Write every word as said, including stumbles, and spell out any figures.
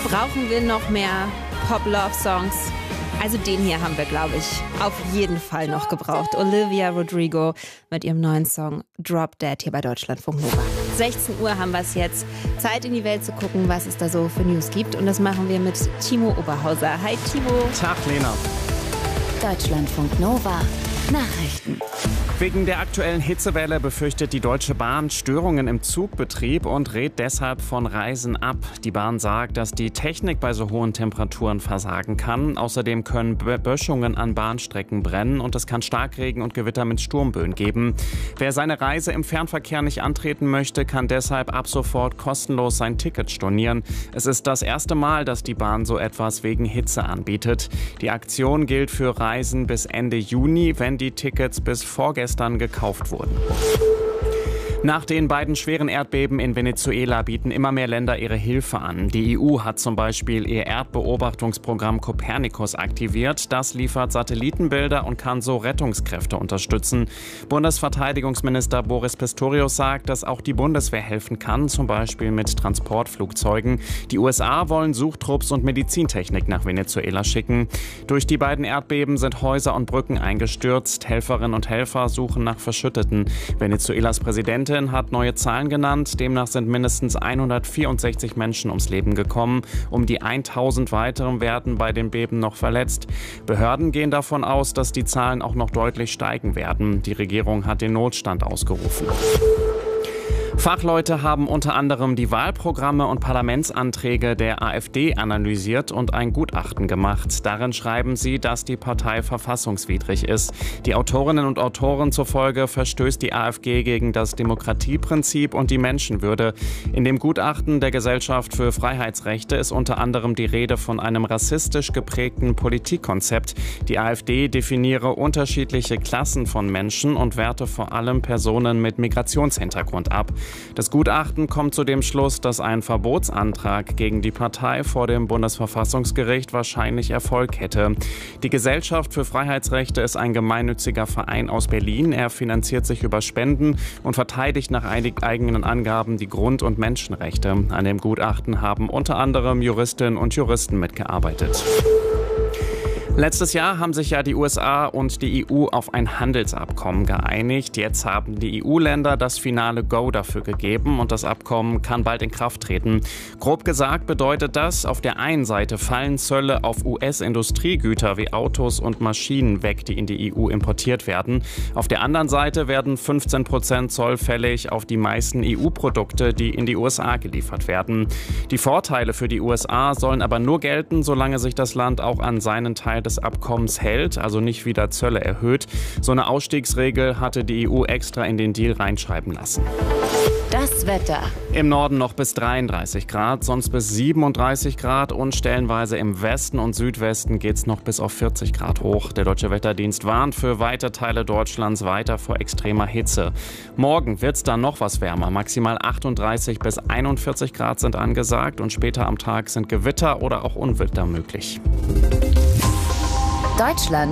Brauchen wir noch mehr Pop-Love-Songs? Also den hier haben wir, glaube ich, auf jeden Fall noch gebraucht. Olivia Rodrigo mit ihrem neuen Song Drop Dead hier bei Deutschlandfunk Nova. sechzehn Uhr haben wir es jetzt. Zeit in die Welt zu gucken, was es da so für News gibt. Und das machen wir mit Timo Oberhauser. Hi Timo. Tag Lena. Deutschlandfunk Nova. Nachrichten. Wegen der aktuellen Hitzewelle befürchtet die Deutsche Bahn Störungen im Zugbetrieb und rät deshalb von Reisen ab. Die Bahn sagt, dass die Technik bei so hohen Temperaturen versagen kann. Außerdem können Böschungen an Bahnstrecken brennen und es kann Starkregen und Gewitter mit Sturmböen geben. Wer seine Reise im Fernverkehr nicht antreten möchte, kann deshalb ab sofort kostenlos sein Ticket stornieren. Es ist das erste Mal, dass die Bahn so etwas wegen Hitze anbietet. Die Aktion gilt für Reisen bis Ende Juni, wenn die Tickets bis vorgestern gekauft wurden. Nach den beiden schweren Erdbeben in Venezuela bieten immer mehr Länder ihre Hilfe an. Die E U hat zum Beispiel ihr Erdbeobachtungsprogramm Copernicus aktiviert. Das liefert Satellitenbilder und kann so Rettungskräfte unterstützen. Bundesverteidigungsminister Boris Pistorius sagt, dass auch die Bundeswehr helfen kann, zum Beispiel mit Transportflugzeugen. Die U S A wollen Suchtrupps und Medizintechnik nach Venezuela schicken. Durch die beiden Erdbeben sind Häuser und Brücken eingestürzt. Helferinnen und Helfer suchen nach Verschütteten. Venezuelas Präsidentin hat neue Zahlen genannt. Demnach sind mindestens hundertvierundsechzig Menschen ums Leben gekommen. Um die tausend weiteren werden bei den Beben noch verletzt. Behörden gehen davon aus, dass die Zahlen auch noch deutlich steigen werden. Die Regierung hat den Notstand ausgerufen. Fachleute haben unter anderem die Wahlprogramme und Parlamentsanträge der AfD analysiert und ein Gutachten gemacht. Darin schreiben sie, dass die Partei verfassungswidrig ist. Die Autorinnen und Autoren zufolge verstößt die AfG gegen das Demokratieprinzip und die Menschenwürde. In dem Gutachten der Gesellschaft für Freiheitsrechte ist unter anderem die Rede von einem rassistisch geprägten Politikkonzept. Die AfD definiere unterschiedliche Klassen von Menschen und werte vor allem Personen mit Migrationshintergrund ab. Das Gutachten kommt zu dem Schluss, dass ein Verbotsantrag gegen die Partei vor dem Bundesverfassungsgericht wahrscheinlich Erfolg hätte. Die Gesellschaft für Freiheitsrechte ist ein gemeinnütziger Verein aus Berlin. Er finanziert sich über Spenden und verteidigt nach eigenen Angaben die Grund- und Menschenrechte. An dem Gutachten haben unter anderem Juristinnen und Juristen mitgearbeitet. Letztes Jahr haben sich ja die U S A und die E U auf ein Handelsabkommen geeinigt. Jetzt haben die E U-Länder das finale Go dafür gegeben und das Abkommen kann bald in Kraft treten. Grob gesagt bedeutet das, auf der einen Seite fallen Zölle auf U S-Industriegüter wie Autos und Maschinen weg, die in die E U importiert werden. Auf der anderen Seite werden fünfzehn Prozent Zoll fällig auf die meisten E U-Produkte, die in die U S A geliefert werden. Die Vorteile für die U S A sollen aber nur gelten, solange sich das Land auch an seinen Teil des Abkommens hält, also nicht wieder Zölle erhöht. So eine Ausstiegsregel hatte die E U extra in den Deal reinschreiben lassen. Das Wetter. Im Norden noch bis dreiunddreißig Grad, sonst bis siebenunddreißig Grad und stellenweise im Westen und Südwesten geht es noch bis auf vierzig Grad hoch. Der Deutsche Wetterdienst warnt für weite Teile Deutschlands weiter vor extremer Hitze. Morgen wird es dann noch was wärmer. Maximal achtunddreißig bis einundvierzig Grad sind angesagt und später am Tag sind Gewitter oder auch Unwetter möglich. Deutschland.